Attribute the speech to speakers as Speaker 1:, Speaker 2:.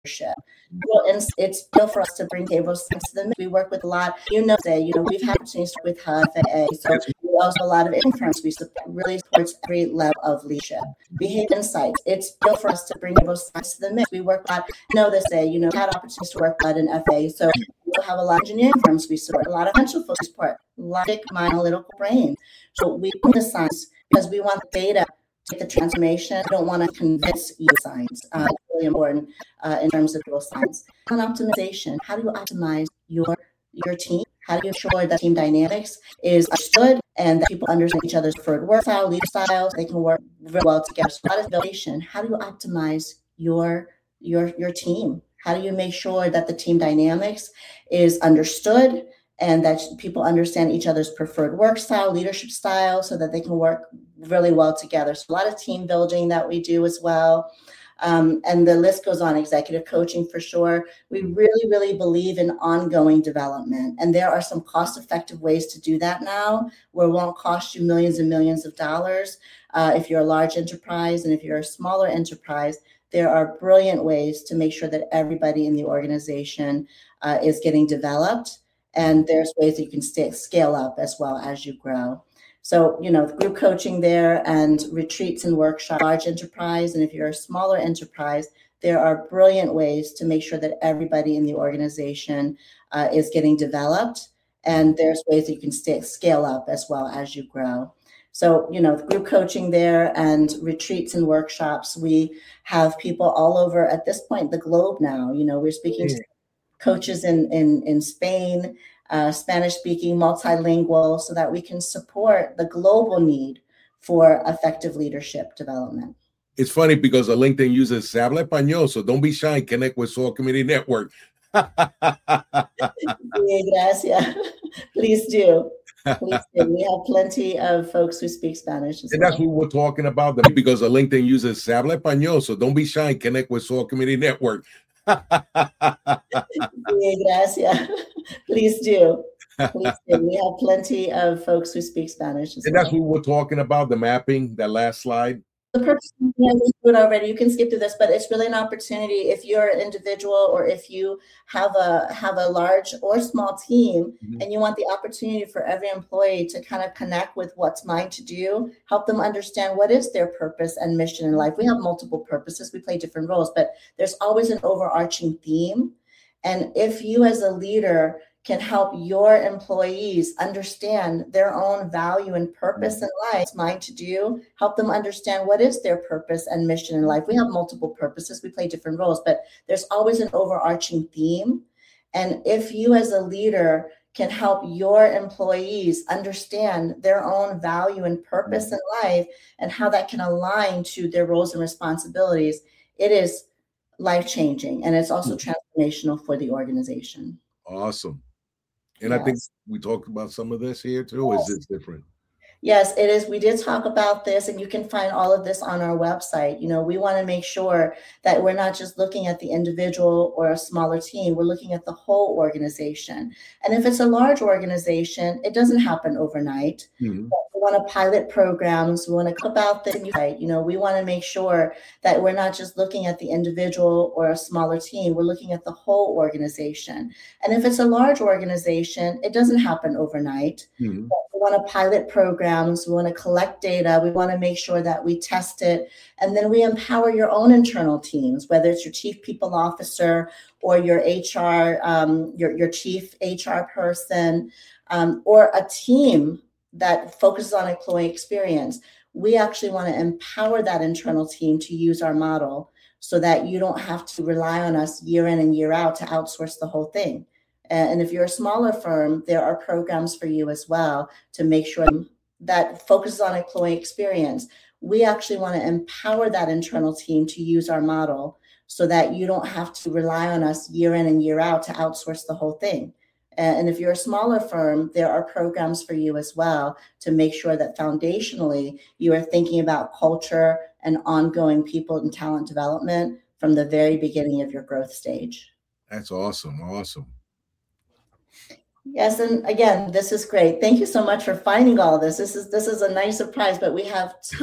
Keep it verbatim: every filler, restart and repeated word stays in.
Speaker 1: leadership. Well, and it's still for us to bring tables to the we work with a lot. You know, say you know we've had opportunities with H U F A, so we also have a lot of influence. We support, really supports every level of leadership. Behavior insights. It's still for us to bring tables to the mix. We work a lot. You know, this say you know had opportunities to work a lot in F A, so we have a lot of engineering firms we support, a lot of financial folks we support, logic, my analytical brain. So we do the science because we want the data to get the transformation. I don't want to convince you science. Uh, it's really important uh, in terms of real science. On optimization, how do you optimize your your team? How do you ensure that team dynamics is understood and that people understand each other's preferred work style, leader styles, they can work very well together? So that is validation. How do you optimize your your your team? How do you make sure that the team dynamics is understood and that people understand each other's preferred work style, leadership style, so that they can work really well together? So a lot of team building that we do as well. Um, and the list goes on, executive coaching for sure. We really, really believe in ongoing development. And there are some cost-effective ways to do that now where it won't cost you millions and millions of dollars. Uh, if you're a large enterprise and if you're a smaller enterprise, there are brilliant ways to make sure that everybody in the organization uh, is getting developed. And there's ways that you can stay, scale up as well as you grow. So, you know, group coaching there and retreats and workshops, large enterprise. And if you're a smaller enterprise, there are brilliant ways to make sure that everybody in the organization uh, is getting developed. And there's ways that you can stay, scale up as well as you grow. So, you know, group coaching there and retreats and workshops. We have people all over at this point, the globe now. You know, we're speaking to coaches in, in, in Spain, uh, Spanish speaking, multilingual, so that we can support the global need for effective leadership development.
Speaker 2: It's funny because the LinkedIn uses Se Habla Español, so don't be shy and connect with Soul Community Network.
Speaker 1: Gracias. Please do. Please do. We have plenty of folks who speak Spanish as
Speaker 2: and
Speaker 1: well.
Speaker 2: that's what we're talking about, the, because the LinkedIn uses Se Habla Español, so don't be shy and connect with Soul Community Network.
Speaker 1: Gracias. Please do. Please do. We have plenty of folks who speak Spanish as
Speaker 2: and
Speaker 1: well.
Speaker 2: that's what we're talking about, the mapping, that last slide.
Speaker 1: The purpose, yeah, we do it already. You can skip through this, but it's really an opportunity if you're an individual or if you have a have a large or small team mm-hmm. and you want the opportunity for every employee to kind of connect with what's mine to do, help them understand what is their purpose and mission in life. We have multiple purposes. We play different roles, but there's always an overarching theme. And if you as a leader can help your employees understand their own value and purpose in life, it's mine to do, help them understand what is their purpose and mission in life. We have multiple purposes. We play different roles, but there's always an overarching theme. And if you as a leader can help your employees understand their own value and purpose in life and how that can align to their roles and responsibilities, it is life-changing. And it's also transformational for the organization.
Speaker 2: Awesome. And
Speaker 1: yes.
Speaker 2: I think we talked about some of this here too.
Speaker 1: Yes.
Speaker 2: Is it different?
Speaker 1: Yes, it is. We did talk about this, and you can find all of this on our website. You know, we want to make sure that we're not just looking at the individual or a smaller team. We're looking at the whole organization. And if it's a large organization, it doesn't happen overnight. Mm-hmm. We want to pilot programs. We want to talk about this. You know, we want to make sure that we're not just looking at the individual or a smaller team. We're looking at the whole organization. And if it's a large organization, it doesn't happen overnight. Mm-hmm. We want to pilot programs. We want to collect data. We want to make sure that we test it. And then we empower your own internal teams, whether it's your chief people officer or your H R, um, your, your chief H R person, um, or a team that focuses on employee experience. We actually want to empower that internal team to use our model so that you don't have to rely on us year in and year out to outsource the whole thing. And if you're a smaller firm, there are programs for you as well to make sure that focuses on employee experience. We actually want to empower that internal team to use our model so that you don't have to rely on us year in and year out to outsource the whole thing. And if you're a smaller firm, there are programs for you as well to make sure that foundationally you are thinking about culture and ongoing people and talent development from the very beginning of your growth stage.
Speaker 2: That's awesome. Awesome.
Speaker 1: Yes, and again, this is great. Thank you so much for finding all of this. This is this is a nice surprise, but we have